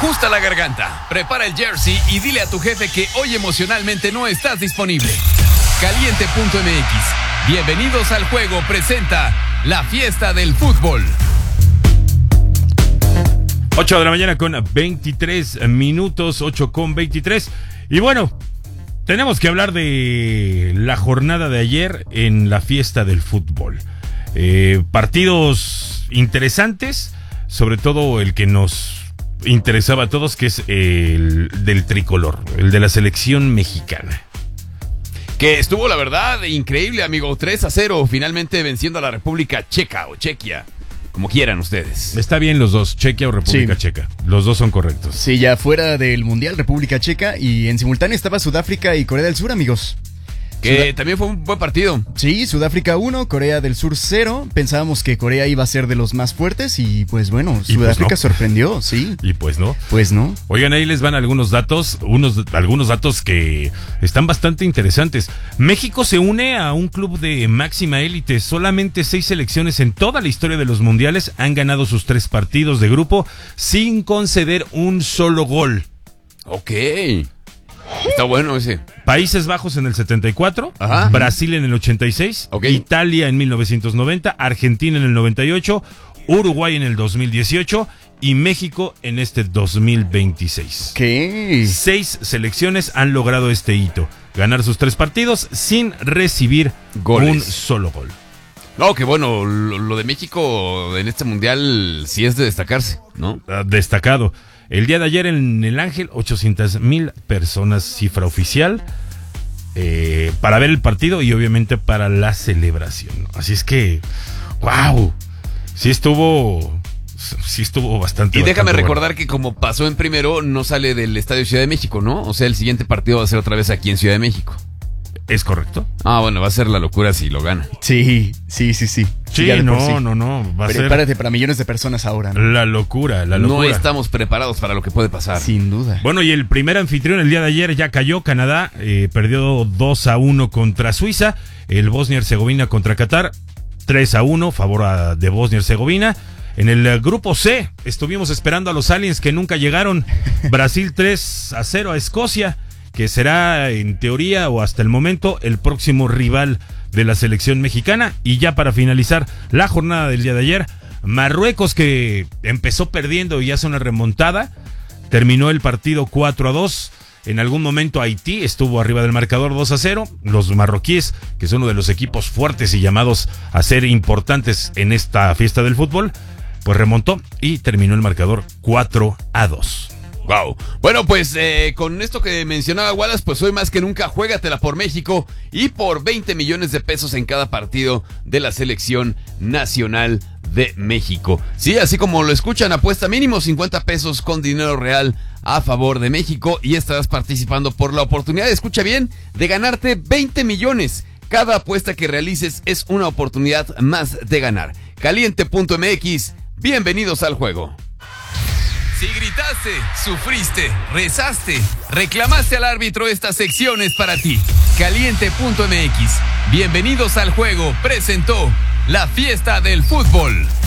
Ajusta la garganta, prepara el jersey y dile a tu jefe que hoy emocionalmente no estás disponible. Caliente.mx, bienvenidos al juego, presenta la fiesta del fútbol. 8 de la mañana con 23 minutos, 8 con 23. Y bueno, tenemos que hablar de la jornada de ayer en la fiesta del fútbol. Partidos interesantes, sobre todo el que nos interesaba a todos, que es el del tricolor, el de la selección mexicana. Que estuvo, la verdad, increíble, amigo. 3-0, finalmente venciendo a la República Checa o Chequia, como quieran ustedes. Está bien los dos, Chequia o República Checa. Los dos son correctos. Sí, ya fuera del Mundial, República Checa, y en simultáneo estaba Sudáfrica y Corea del Sur, amigos. Que también fue un buen partido. Sí, Sudáfrica 1, Corea del Sur 0. Pensábamos que Corea iba a ser de los más fuertes y pues bueno, Sudáfrica pues no. Sorprendió, sí. Y pues no. Pues no. Oigan, ahí les van algunos datos, algunos datos que están bastante interesantes. México se une a un club de máxima élite. Solamente 6 selecciones en toda la historia de los mundiales han ganado sus 3 partidos de grupo sin conceder un solo gol. Ok. Está bueno ese. Países Bajos en el 74, Ajá. Brasil en el 86, Okay. Italia en 1990, Argentina en el 98, Uruguay en el 2018 y México en este 2026. ¿Qué? 6 selecciones han logrado este hito, ganar sus 3 partidos sin recibir Goles. un solo gol. No, que bueno, lo de México en este mundial sí es de destacarse, ¿no? Destacado. El día de ayer en el Ángel, 800,000 personas, cifra oficial, para ver el partido y obviamente para la celebración. Así es que, wow, sí estuvo bastante. Y déjame bueno. recordar que como pasó en primero, no sale del Estadio Ciudad de México, ¿no? O sea, el siguiente partido va a ser otra vez aquí en Ciudad de México. ¿Es correcto? Ah, bueno, va a ser la locura si lo gana. Sí. Sí, Ya de por sí. no, va a ser Prepárate para millones de personas ahora, ¿no? la locura. No estamos preparados para lo que puede pasar. Sin duda. Bueno, y el primer anfitrión el día de ayer ya cayó. Canadá perdió 2-1 contra Suiza. El Bosnia-Herzegovina contra Qatar, 3-1, favor de Bosnia-Herzegovina. En el grupo C estuvimos esperando a los aliens que nunca llegaron. Brasil 3-0 a Escocia, que será en teoría o hasta el momento el próximo rival de la selección mexicana. Y ya para finalizar la jornada del día de ayer, Marruecos, que empezó perdiendo y hace una remontada, terminó el partido 4-2. En algún momento Haití estuvo arriba del marcador 2-0. Los marroquíes, que son uno de los equipos fuertes y llamados a ser importantes en esta fiesta del fútbol, pues remontó y terminó el marcador 4-2. Wow. Bueno, pues con esto que mencionaba Wallace, pues hoy más que nunca juégatela por México y por 20 millones de pesos en cada partido de la selección nacional de México. Sí, así como lo escuchan, apuesta mínimo 50 pesos con dinero real a favor de México y estarás participando por la oportunidad, escucha bien, de ganarte 20 millones. Cada apuesta que realices es una oportunidad más de ganar. Caliente.mx, bienvenidos al juego. Si gritaste, sufriste, rezaste, reclamaste al árbitro, esta sección es para ti. Caliente.mx, bienvenidos al juego, presentó la fiesta del fútbol.